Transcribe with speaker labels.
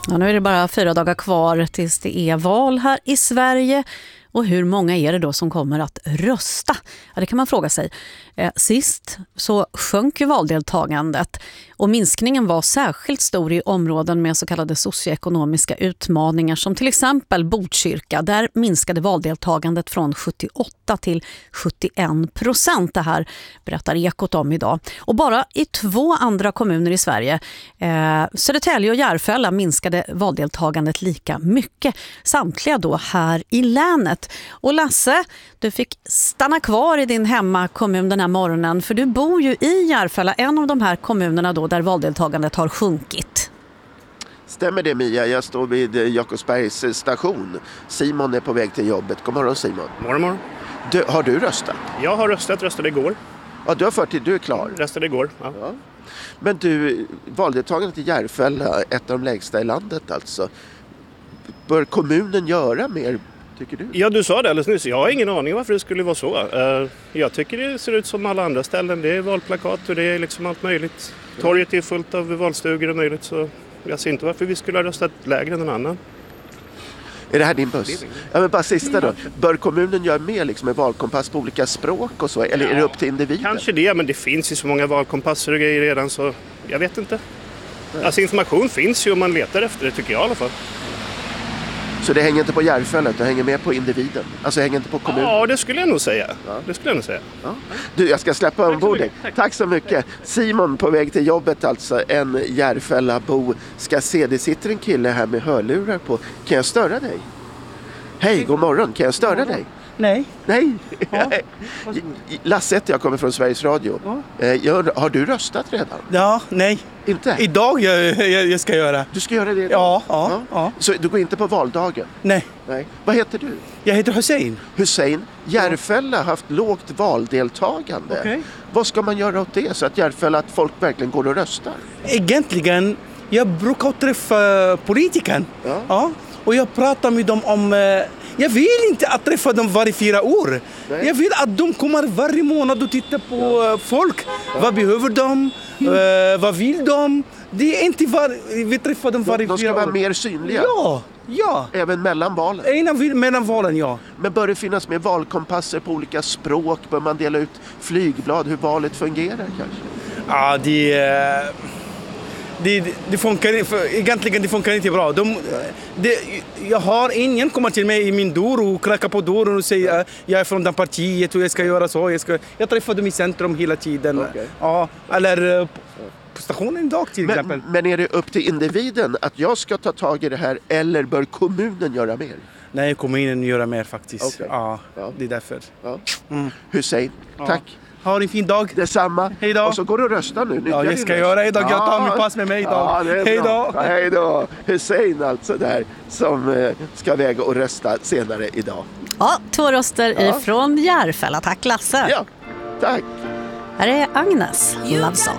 Speaker 1: Ja, nu är det bara 4 dagar kvar tills det är val här i Sverige. Och hur många är det då som kommer att rösta? Ja, det kan man fråga sig. Sist så sjönk ju valdeltagandet och minskningen var särskilt stor i områden med så kallade socioekonomiska utmaningar som till exempel Botkyrka. Där minskade valdeltagandet från 78 till 71%. Det här berättar Ekot om idag. Och bara i 2 andra kommuner i Sverige, Södertälje och Järfälla, minskade valdeltagandet lika mycket. Samtliga då här i länet. Och Lasse, du fick stanna kvar i din hemmakommun den här morgonen, för du bor ju i Järfälla, en av de här kommunerna då där valdeltagandet har sjunkit.
Speaker 2: Stämmer det, Mia? Jag står vid Jakobsbergs station. Simon är på väg till jobbet. God morgon, Simon.
Speaker 3: Morgon.
Speaker 2: Har du röstat?
Speaker 3: Jag har röstade igår.
Speaker 2: Ja, du har fört till, du är klar.
Speaker 3: Röstade igår, ja.
Speaker 2: Men du, valdeltagandet i Järfälla, ett av de lägsta i landet alltså. Bör kommunen göra mer, tycker du?
Speaker 3: Ja, du sa det alldeles nyss. Jag har ingen aning varför det skulle vara så. Jag tycker det ser ut som alla andra ställen. Det är valplakat och det är liksom allt möjligt. Torget är fullt av valstugor och möjligt, så jag ser inte varför vi skulle ha röstat lägre än någon annan.
Speaker 2: Är det här din buss? Ja, men bara sista då. Bör kommunen göra mer liksom, med valkompass på olika språk och så? Eller är det upp till individen?
Speaker 3: Kanske det, men det finns ju så många valkompasser och grejer redan, så jag vet inte. Alltså information finns ju om man letar efter det, tycker jag i alla fall.
Speaker 2: Så det hänger inte på Järfälla, det hänger mer på individen? Alltså hänger inte på kommunen?
Speaker 3: Ja, det skulle jag nog säga. Ja. Ja.
Speaker 2: Du, jag ska släppa ombord dig. Tack så mycket. Simon på väg till jobbet alltså, en Järfällabo. Ska se, det sitter en kille här med hörlurar på. Kan jag störa dig? Hej, god morgon. Kan jag störa dig?
Speaker 4: Nej.
Speaker 2: Ja. Lasse, jag kommer från Sveriges Radio. Ja. Har du röstat redan?
Speaker 4: Ja, nej.
Speaker 2: Inte?
Speaker 4: Idag jag ska göra.
Speaker 2: Du ska göra det
Speaker 4: idag? Ja.
Speaker 2: Så du går inte på valdagen?
Speaker 4: Nej.
Speaker 2: Vad heter du?
Speaker 4: Jag heter Hussein.
Speaker 2: Hussein. Järfälla har haft lågt valdeltagande.
Speaker 4: Okay.
Speaker 2: Vad ska man göra åt det så att Järfälla, att folk verkligen går och röstar?
Speaker 4: Egentligen, jag brukar träffa politiker. Ja. Och jag pratar med dem om... Jag vill inte att träffa dem varje 4 år. Nej. Jag vill att de kommer varje månad och tittar på folk. Ja. Vad behöver de? Vad vill de? Det är inte vi träffar dem varje 4 år.
Speaker 2: De ska vara mer synliga?
Speaker 4: Ja.
Speaker 2: Även mellan valen?
Speaker 4: Mellan valen, ja.
Speaker 2: Men bör det finnas mer valkompasser på olika språk? Bör man dela ut flygblad hur valet fungerar kanske?
Speaker 4: Ja, det funkar egentligen, det funkar inte bra. Jag har ingen kommer till mig i min dörr och knackar på dörren och säger jag är från det partiet och jag ska göra så. Jag träffar dem i centrum hela tiden. Okay. Ja, eller på stationen idag till exempel.
Speaker 2: Men är det upp till individen att jag ska ta tag i det här, eller bör kommunen göra mer?
Speaker 4: Nej, kommunen göra mer faktiskt. Okay. Ja, det är därför.
Speaker 2: Ja. Hussein, tack.
Speaker 4: Ha en fin dag.
Speaker 2: Detsamma.
Speaker 4: Hej då.
Speaker 2: Och så går du och rösta nu.
Speaker 4: Ja, jag ska göra idag. Jag tar min pass med mig idag. Hej då.
Speaker 2: Hej då. Hussein alltså där som ska väga och rösta senare idag.
Speaker 1: Ja, 2 röster ifrån Järfälla. Tack Lasse.
Speaker 2: Ja, tack.
Speaker 1: Här är Agnes Lavsson.